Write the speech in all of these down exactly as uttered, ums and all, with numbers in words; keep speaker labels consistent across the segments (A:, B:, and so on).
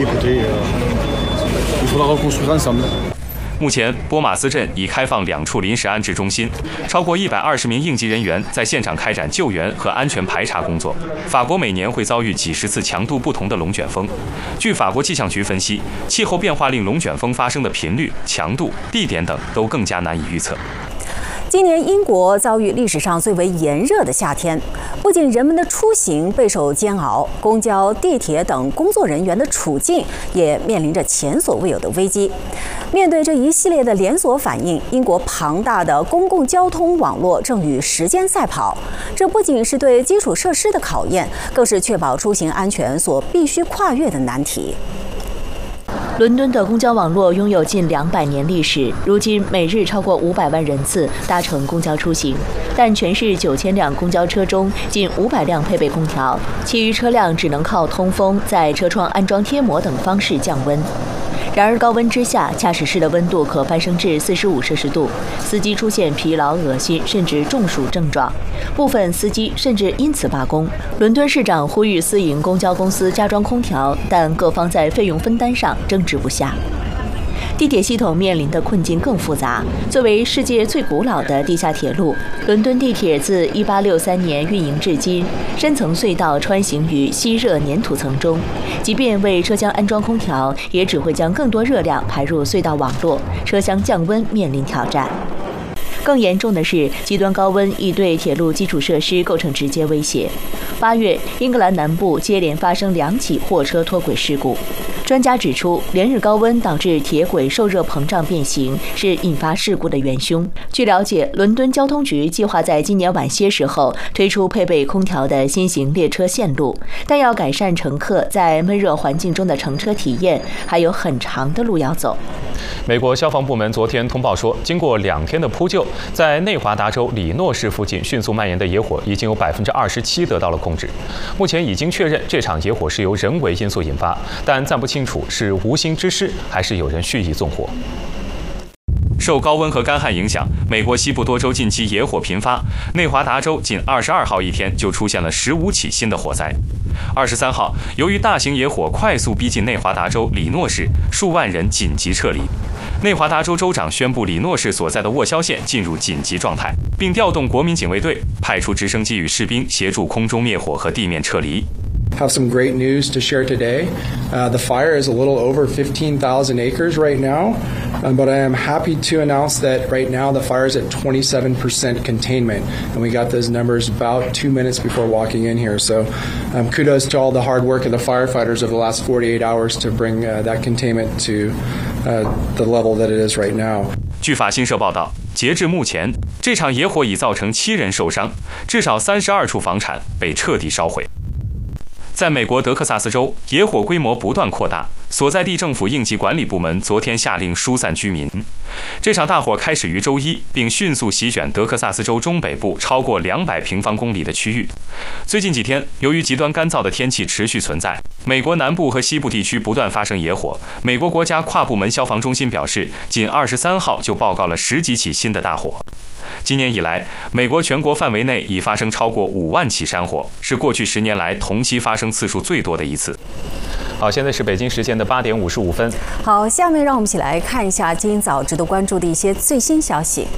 A: 部队啊，和那个古树干上面。
B: 目前，波马斯镇已开放两处临时安置中心，超过一百二十名应急人员在现场开展救援和安全排查工作。法国每年会遭遇几十次强度不同的龙卷风。据法国气象局分析，气候变化令龙卷风发生的频率、强度、地点等都更加难以预测。
C: 今年英国遭遇历史上最为炎热的夏天，不仅人们的出行备受煎熬，公交、地铁等工作人员的处境也面临着前所未有的危机。面对这一系列的连锁反应，英国庞大的公共交通网络正与时间赛跑。这不仅是对基础设施的考验，更是确保出行安全所必须跨越的难题。
D: 伦敦的公交网络拥有近两百年历史，如今每日超过五百万人次搭乘公交出行，但全市九千辆公交车中，近五百辆配备空调，其余车辆只能靠通风、在车窗安装贴膜等方式降温。然而高温之下，驾驶室的温度可攀升至四十五摄氏度，司机出现疲劳、恶心甚至中暑症状，部分司机甚至因此罢工。伦敦市长呼吁私营公交公司加装空调，但各方在费用分担上争执不下。地铁系统面临的困境更复杂。作为世界最古老的地下铁路，伦敦地铁自一八六三年运营至今，深层隧道穿行于吸热粘土层中，即便为车厢安装空调，也只会将更多热量排入隧道网络，车厢降温面临挑战。更严重的是，极端高温亦对铁路基础设施构成直接威胁。八月，英格兰南部接连发生两起货车脱轨事故。专家指出，连日高温导致铁轨受热膨胀变形，是引发事故的元凶。据了解，伦敦交通局计划在今年晚些时候推出配备空调的新型列车线路，但要改善乘客在闷热环境中的乘车体验，还有很长的路要走。
B: 美国消防部门昨天通报说，经过两天的扑救，在内华达州里诺市附近迅速蔓延的野火已经有百分之二十七得到了控制。目前已经确认这场野火是由人为因素引发，但暂不清楚是无心之失还是有人蓄意纵火。受高温和干旱影响，美国西部多州近期野火频发。内华达州仅二十二号一天就出现了十五起新的火灾。二十三号，由于大型野火快速逼近内华达州里诺市，数万人紧急撤离。内华达州州长宣布里诺市所在的沃肖县进入紧急状态，并调动国民警卫队，派出直升机与士兵协助空中灭火和地面撤离。
E: Have some great news to share today. Uh, the fire is a little over fifteen thousand acres right now, um, but I am happy to announce that right now the fire is at twenty-seven percent containment, and we got those numbers about two minutes before walking in here. So um, kudos to all the hard work of the firefighters over the last forty-eight hours to bring uh, that containment to uh, the level that it is right now.
B: 据法新社报道，截至目前，这场野火已造成七人受伤，至少三十二处房产被彻底烧毁。在美国德克萨斯州，野火规模不断扩大，所在地政府应急管理部门昨天下令疏散居民。这场大火开始于周一，并迅速席卷德克萨斯州中北部超过两百平方公里的区域。最近几天，由于极端干燥的天气持续存在，美国南部和西部地区不断发生野火。美国国家跨部门消防中心表示，仅二十三号就报告了十几起新的大火。今年以来，美国全国范围内已发生超过五万起山火，是过去十年来同期发生次数最多的一次。好，现在是北京时间的八点五十五分。
C: 好，下面让我们一起来看一下今早值得关注的一些最新消息。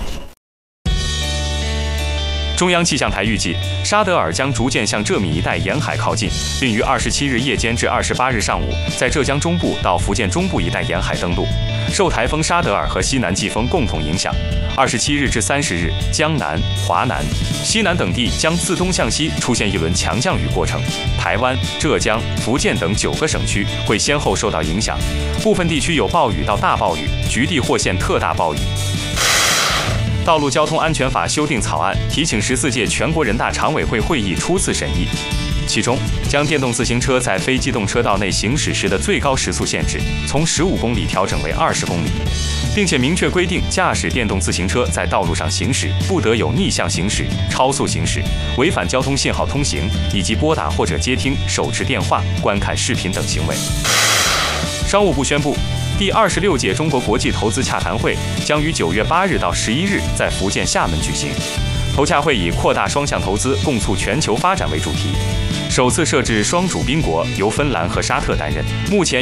B: 中央气象台预计，沙德尔将逐渐向浙闽一带沿海靠近，并于二十七日夜间至二十八日上午，在浙江中部到福建中部一带沿海登陆。受台风沙德尔和西南季风共同影响，二十七日至三十日，江南、华南、西南等地将自东向西出现一轮强降雨过程。台湾、浙江、福建等九个省区会先后受到影响，部分地区有暴雨到大暴雨，局地或现特大暴雨。道路交通安全法修订草案提请十四届全国人大常委会会议初次审议，其中将电动自行车在非机动车道内行驶时的最高时速限制从十五公里调整为二十公里，并且明确规定驾驶电动自行车在道路上行驶不得有逆向行驶、超速行驶、违反交通信号通行以及拨打或者接听、手持电话、观看视频等行为。商务部宣布，第二十六届中国国际投资洽谈会将于九月八日到十一日在福建厦门举行。投洽会以扩大双向投资，共促全球发展为主题，首次设置双主宾国，由芬兰和沙特担任。目前